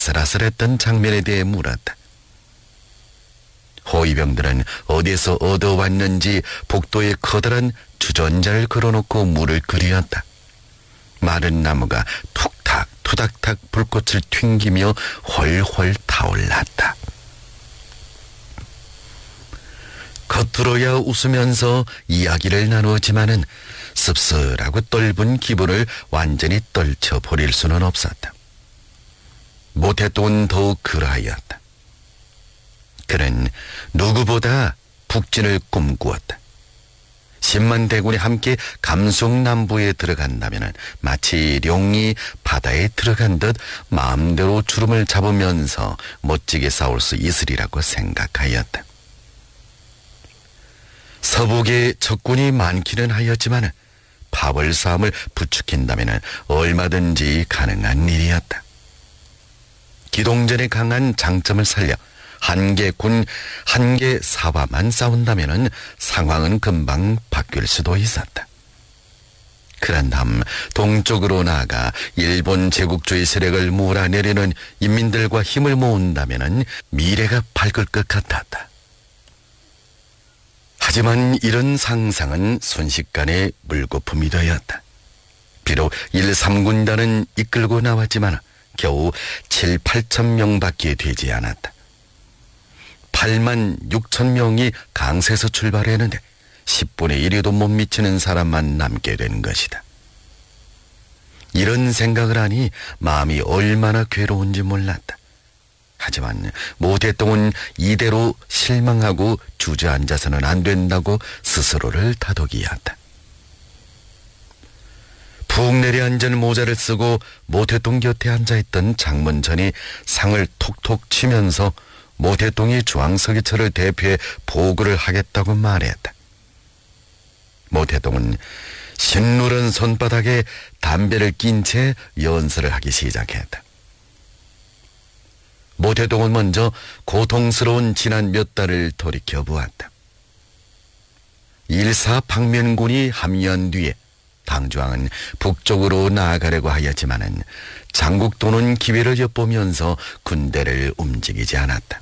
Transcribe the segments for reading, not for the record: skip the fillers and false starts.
아슬아슬했던 장면에 대해 물었다. 호위병들은 어디서 얻어왔는지 복도에 커다란 주전자를 걸어놓고 물을 끓이었다. 마른 나무가 툭탁 투닥탁 불꽃을 튕기며 훨훨 타올랐다. 겉으로야 웃으면서 이야기를 나누었지만은 씁쓸하고 떫은 기분을 완전히 떨쳐버릴 수는 없었다. 모태똥은 더욱 그러하였다. 그는 누구보다 북진을 꿈꾸었다. 10만 대군이 함께 감속남부에 들어간다면 마치 룡이 바다에 들어간 듯 마음대로 주름을 잡으면서 멋지게 싸울 수 있으리라고 생각하였다. 서북에 적군이 많기는 하였지만 파벌 싸움을 부추긴다면 얼마든지 가능한 일이었다. 기동전에 강한 장점을 살려 한 개 군, 한 개 사화만 싸운다면 상황은 금방 바뀔 수도 있었다. 그런 다음 동쪽으로 나아가 일본 제국주의 세력을 몰아내려는 인민들과 힘을 모은다면 미래가 밝을 것 같았다. 하지만 이런 상상은 순식간에 물거품이 되었다. 비록 1, 3군단은 이끌고 나왔지만 겨우 7, 8천 명밖에 되지 않았다. 8만 6천 명이 강세에서 출발했는데 10분의 1에도 못 미치는 사람만 남게 된 것이다. 이런 생각을 하니 마음이 얼마나 괴로운지 몰랐다. 하지만 모태똥은 이대로 실망하고 주저앉아서는 안 된다고 스스로를 다독이었다. 푹 내려앉은 모자를 쓰고 모태똥 곁에 앉아있던 장문천이 상을 톡톡 치면서 모태똥이 중앙서기처를 대표해 보고를 하겠다고 말했다. 모태똥은 신누른 손바닥에 담배를 낀 채 연설을 하기 시작했다. 모태똥은 먼저 고통스러운 지난 몇 달을 돌이켜보았다. 일사방면군이 합류한 뒤에 당조왕은 북쪽으로 나아가려고 하였지만은 장국도는 기회를 엿보면서 군대를 움직이지 않았다.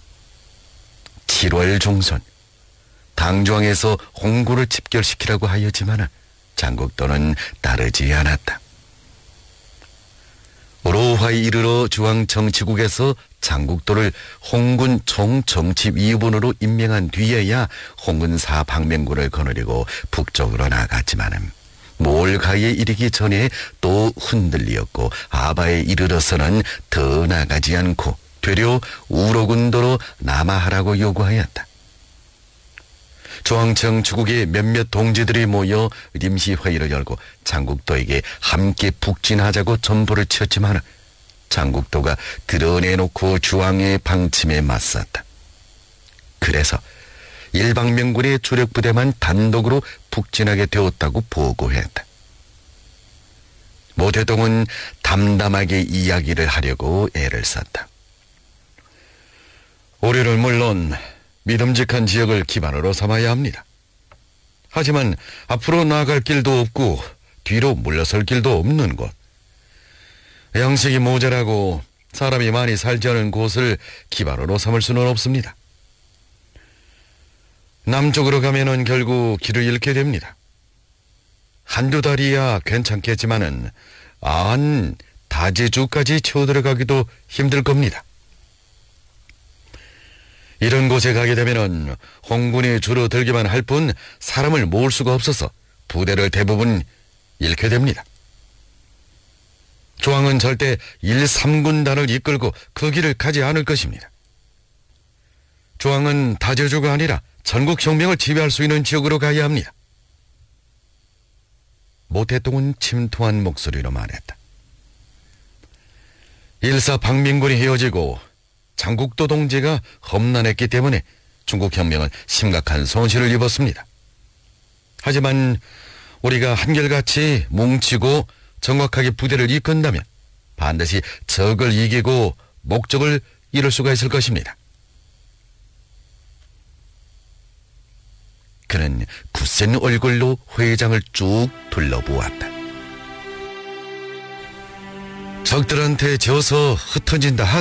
7월 중순 당조왕에서 홍구를 집결시키라고 하였지만 장국도는 따르지 않았다. 로화에 이르러 중앙정치국에서 장국도를 홍군 총정치위원으로 임명한 뒤에야 홍군사 방면군을 거느리고 북쪽으로 나갔지만은 몰가에 이르기 전에 또 흔들리었고 아바에 이르러서는 더 나가지 않고 되려 우로군도로 남하하라고 요구하였다. 중앙정치국의 몇몇 동지들이 모여臨時회의를 열고 장국도에게 함께 북진하자고 전보를 쳤지만 장국도가 드러내놓고 중앙의 방침에 맞섰다. 그래서 일방면군의 주력부대만 단독으로 북진하게 되었다고 보고했다. 모태똥은 담담하게 이야기를 하려고 애를 썼다. 우리를 물론 믿음직한 지역을 기반으로 삼아야 합니다. 하지만 앞으로 나아갈 길도 없고 뒤로 물러설 길도 없는 곳, 양식이 모자라고 사람이 많이 살지 않은 곳을 기반으로 삼을 수는 없습니다. 남쪽으로 가면은 결국 길을 잃게 됩니다. 한두 달이야 괜찮겠지만은 다제주까지 쳐들어가기도 힘들 겁니다. 이런 곳에 가게 되면은 홍군이 줄어들기만 할 뿐 사람을 모을 수가 없어서 부대를 대부분 잃게 됩니다. 조항은 절대 1, 3군단을 이끌고 그 길을 가지 않을 것입니다. 조항은 다제주가 아니라 전국혁명을 지배할 수 있는 지역으로 가야 합니다. 모태똥은 침통한 목소리로 말했다. 일사방민군이 헤어지고 장국도 동지가 험난했기 때문에 중국혁명은 심각한 손실을 입었습니다. 하지만 우리가 한결같이 뭉치고 정확하게 부대를 이끈다면 반드시 적을 이기고 목적을 이룰 수가 있을 것입니다. 그는 굳센 얼굴로 회장을 쭉 둘러보았다. 적들한테 져서 흩어진다